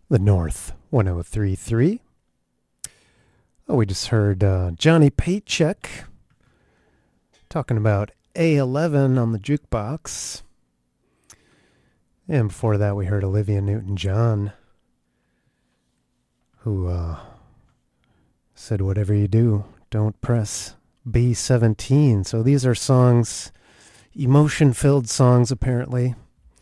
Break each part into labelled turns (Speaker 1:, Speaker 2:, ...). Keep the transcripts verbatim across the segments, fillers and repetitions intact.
Speaker 1: The North one oh three point three. Oh, we just heard uh, Johnny Paycheck talking about A eleven on the jukebox. And before that, we heard Olivia Newton-John, who uh, said, whatever you do, don't press B seventeen. So these are songs, emotion-filled songs, apparently,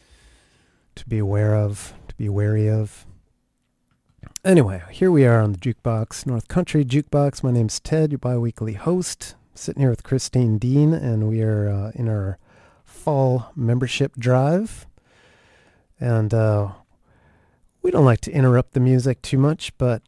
Speaker 1: to be aware of, to be wary of. Anyway, here we are on the Jukebox, North Country Jukebox. My name's Ted, your bi-weekly host, sitting here with Christine Dean, and we are uh, in our fall membership drive. And uh, we don't like to interrupt the music too much, but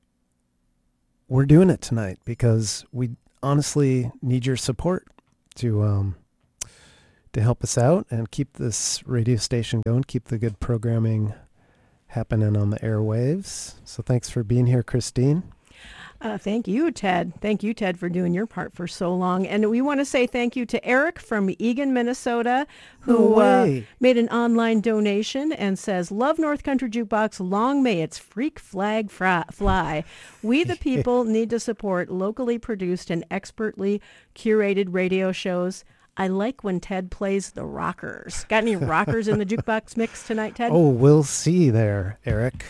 Speaker 1: we're doing it tonight because we honestly need your support to um, to help us out and keep this radio station going, keep the good programming happening on the airwaves. So thanks for being here, Christine.
Speaker 2: Uh, thank you, Ted. Thank you, Ted, for doing your part for so long. And we want to say thank you to Eric from Eagan, Minnesota, who
Speaker 1: No
Speaker 2: uh, made an online donation and says, love North Country Jukebox. Long may its freak flag fry- fly. We, the people, need to support locally produced and expertly curated radio shows. I like when Ted plays the rockers. Got any rockers in the jukebox mix tonight, Ted?
Speaker 1: Oh, we'll see there, Eric.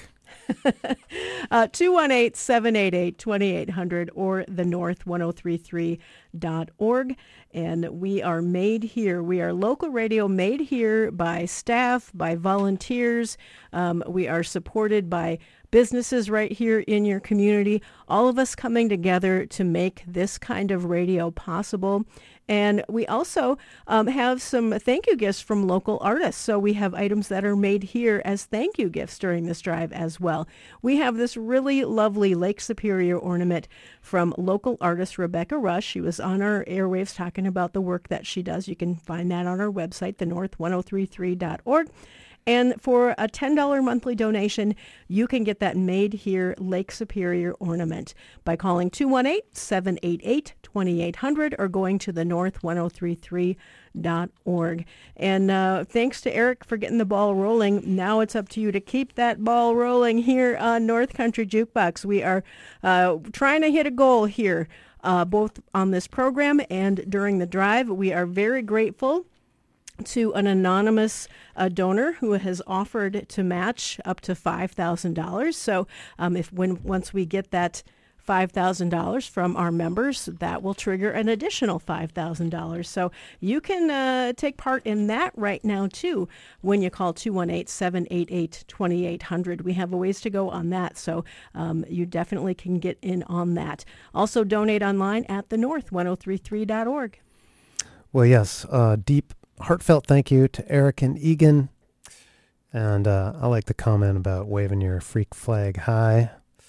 Speaker 2: uh, two one eight, seven eight eight, two eight zero zero or the north ten thirty-three dot org. And we are made here. We are local radio made here by staff, by volunteers. Um, we are supported by businesses right here in your community, all of us coming together to make this kind of radio possible. And we also um, have some thank you gifts from local artists. So we have items that are made here as thank you gifts during this drive as well. We have this really lovely Lake Superior ornament from local artist Rebecca Rush. She was on our airwaves talking about the work that she does. You can find that on our website, the north ten thirty-three dot org. And for a ten dollars monthly donation, you can get that made here Lake Superior ornament by calling two one eight, seven eight eight, two eight zero zero or going to the north ten thirty-three dot org. And uh, thanks to Eric for getting the ball rolling. Now it's up to you to keep that ball rolling here on North Country Jukebox. We are uh, trying to hit a goal here, uh, both on this program and during the drive. We are very grateful to an anonymous uh, donor who has offered to match up to five thousand dollars. So um, if when once we get that five thousand dollars from our members, that will trigger an additional five thousand dollars. So you can uh, take part in that right now, too, when you call two one eight, seven eight eight, two eight zero zero. We have a ways to go on that, so um, you definitely can get in on that. Also, donate online at the north ten thirty-three dot org.
Speaker 1: Well, yes, uh, deep heartfelt thank you to Eric and Eagan. And uh, I like the comment about waving your freak flag high.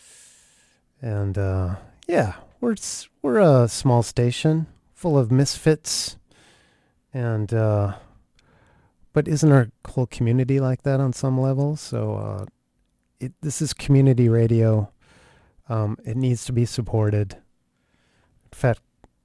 Speaker 1: And uh, yeah, we're we're a small station full of misfits. And uh, but isn't our whole community like that on some level? So uh, it, this is community radio. Um, it needs to be supported. In fact,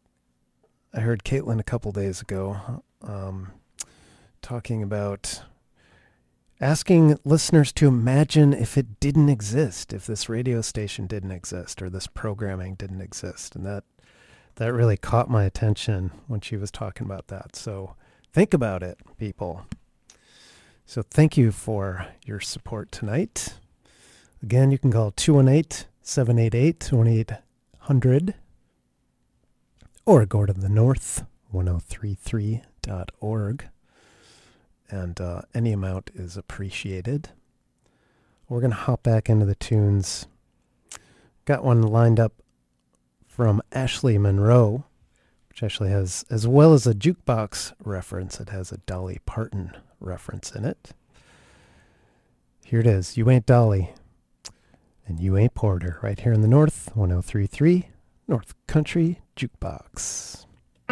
Speaker 1: I heard Caitlin a couple days ago um, talking about asking listeners to imagine if it didn't exist, if this radio station didn't exist or this programming didn't exist. And that that really caught my attention when she was talking about that. So think about it, people. So thank you for your support tonight. Again, you can call two one eight, seven eight eight, two eight zero zero or go to the north ten thirty-three dot org. And uh, any amount is appreciated. We're going to hop back into the tunes. Got one lined up from Ashley Monroe, which actually has, as well as a jukebox reference, it has a Dolly Parton reference in it. Here it is. You Ain't Dolly, and You Ain't Porter, right here in the North, ten thirty-three North Country Jukebox.